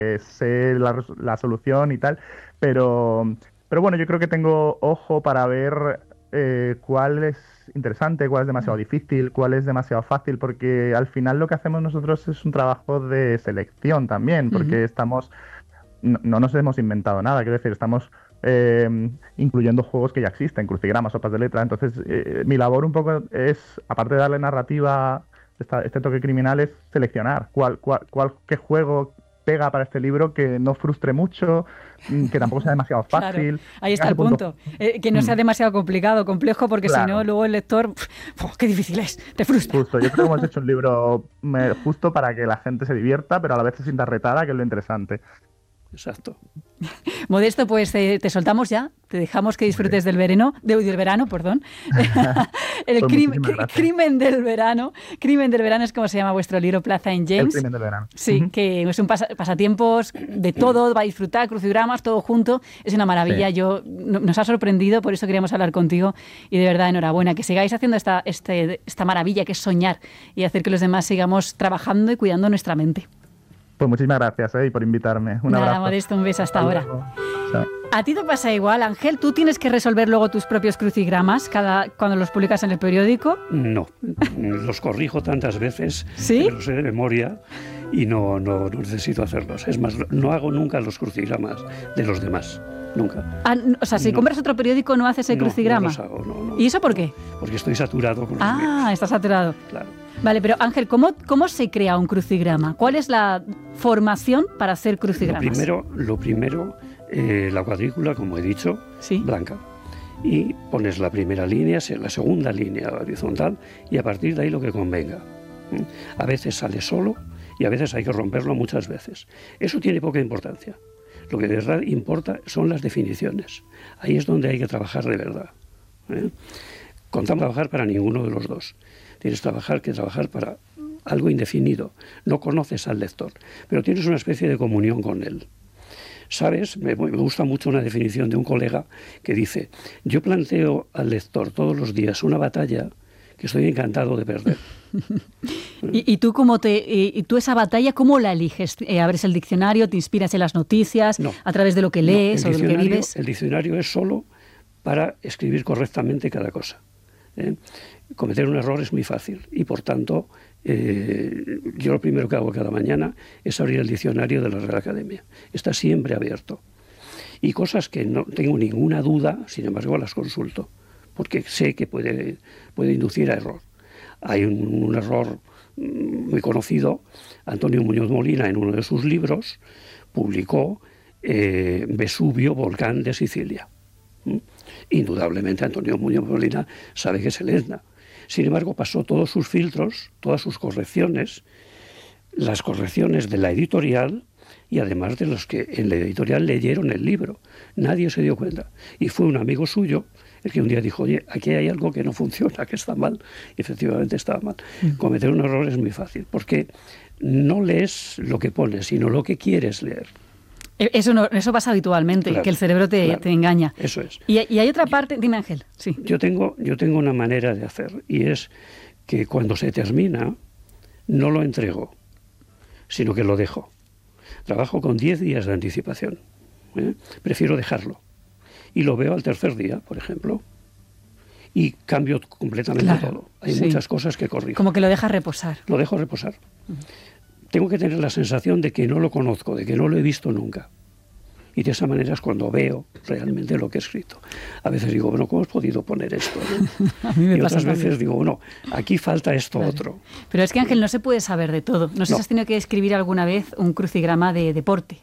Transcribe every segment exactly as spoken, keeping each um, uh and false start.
sé la, res- la solución y tal, pero, pero bueno, yo creo que tengo ojo para ver eh, cuál es interesante, cuál es demasiado difícil, cuál es demasiado fácil, porque al final lo que hacemos nosotros es un trabajo de selección también, Ujú. porque estamos no, no nos hemos inventado nada, quiero decir, estamos eh, incluyendo juegos que ya existen, crucigramas, sopas de letra. Entonces, eh, mi labor un poco es, aparte de darle narrativa, esta- este toque criminal, es seleccionar cuál, cuál, cuál- qué juego pega para este libro que no frustre mucho, mm, que tampoco sea demasiado Claro, fácil, ahí tenga está ese el punto. punto. Eh, que no Mm, sea demasiado complicado, complejo, porque si no, claro, luego el lector, pf, ¡oh, qué difícil es! Te frustra. justo. Yo creo que hemos hecho un libro eh, justo para que la gente se divierta, pero a la vez se sienta retada, que es lo interesante. Exacto. Modesto, pues eh, te soltamos ya, te dejamos que Muy bien. disfrutes del verano, de, del verano, perdón. El Pues crim- muchísimas cri- gracias. crimen del verano. Crimen del verano es como se llama vuestro libro Plaza en El James. crimen del verano. Sí, Ujú. que es un pasa- pasatiempos de todo, va a disfrutar, crucigramas, todo junto. Es una Sí. maravilla. Yo no- nos ha sorprendido, por eso queríamos hablar contigo. Y de verdad, enhorabuena. Que sigáis haciendo esta, este, esta maravilla que es soñar y hacer que los demás sigamos trabajando y cuidando nuestra mente. Pues muchísimas gracias, eh, y por invitarme. Un Nada, abrazo. Modesto, un beso hasta Hasta ahora. luego. Chao. ¿A ti te pasa igual, Ángel? ¿Tú tienes que resolver luego tus propios crucigramas cada, cuando los publicas en el periódico? No, los corrijo tantas veces, ¿Sí? que los sé de memoria y no, no, no necesito hacerlos. Es más, no hago nunca los crucigramas de los demás, nunca. Ah, n- o sea, si No. compras otro periódico no haces el No, crucigrama. no los hago, no, no. ¿Y eso por qué? Porque estoy saturado con los Ah, libros, estás saturado. claro. Vale, pero Ángel, ¿cómo, ¿cómo se crea un crucigrama? ¿Cuál es la formación para hacer Lo crucigramas? primero, lo primero eh, la cuadrícula, como he dicho, Sí. blanca. Y pones la primera línea, se- la segunda línea horizontal y a partir de ahí lo que convenga. ¿Mm? A veces sale solo y a veces hay que romperlo muchas veces. Eso tiene poca importancia. Lo que de verdad importa son las definiciones. Ahí es donde hay que trabajar de verdad. ¿eh? Contamos trabajar para ninguno de los dos. Tienes trabajar que trabajar para algo indefinido. No conoces al lector, pero tienes una especie de comunión con él. ¿Sabes? Me, me gusta mucho una definición de un colega que dice: yo planteo al lector todos los días una batalla que estoy encantado de perder. ¿Y, y tú cómo te, y, y tú esa batalla cómo la eliges? Eh, ¿Abres el diccionario, te inspiras en las noticias, No. a través de lo que lees No, o el de lo que diccionario- vives? El diccionario es solo para escribir correctamente cada cosa. ¿eh? Cometer un error es muy fácil y, por tanto, eh, yo lo primero que hago cada mañana es abrir el diccionario de la Real Academia. Está siempre abierto. Y cosas que no tengo ninguna duda, sin embargo, las consulto, porque sé que puede, puede inducir a error. Hay un, un error mm, muy conocido. Antonio Muñoz Molina, en uno de sus libros, publicó eh, Vesubio, volcán de Sicilia. ¿Mm? Indudablemente Antonio Muñoz Molina sabe que es el Etna. Sin embargo, pasó todos sus filtros, todas sus correcciones, las correcciones de la editorial y además de los que en la editorial leyeron el libro. Nadie se dio cuenta. Y fue un amigo suyo el que un día dijo: oye, aquí hay algo que no funciona, que está mal. Y efectivamente estaba mal. Mm. Cometer un error es muy fácil, porque no lees lo que pones, sino lo que quieres leer. Eso, no, eso pasa habitualmente, Claro, que el cerebro te, claro, te engaña. Eso es. Y, y hay otra parte, dime Ángel, sí. Yo tengo, yo tengo una manera de hacer, y es que cuando se termina, no lo entrego, sino que lo dejo. Trabajo con diez días de anticipación. ¿eh? Prefiero dejarlo. Y lo veo al tercer día, por ejemplo, y cambio completamente Claro, todo. Hay sí. muchas cosas que corrijo. Como que lo dejas reposar. Lo dejo reposar. Uh-huh. Tengo que tener la sensación de que no lo conozco, de que no lo he visto nunca. Y de esa manera es cuando veo realmente lo que he escrito. A veces digo, bueno, ¿cómo has podido poner esto? ¿no? A mí me y pasa otras veces también. digo, bueno, aquí falta esto Claro. otro. Pero es que, Ángel, no se puede saber de todo. No sé No. si has tenido que escribir alguna vez un crucigrama de deporte.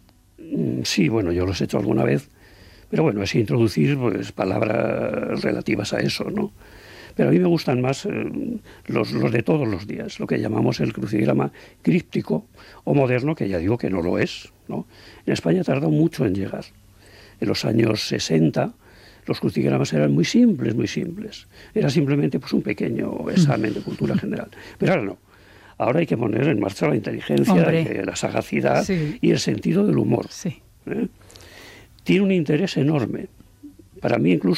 Mm, Sí, bueno, yo los he hecho alguna vez, pero bueno, es introducir pues, palabras relativas a eso, ¿no? Pero a mí me gustan más eh, los, los de todos los días, lo que llamamos el crucigrama críptico o moderno, que ya digo que no lo es, ¿no? En España tardó mucho en llegar. En los años sesenta los crucigramas eran muy simples, muy simples. Era simplemente pues, un pequeño examen de cultura general. Pero ahora no. Ahora hay que poner en marcha la inteligencia, Hombre. eh, la sagacidad Sí. y el sentido del humor. Sí. ¿eh? Tiene un interés enorme. Para mí incluso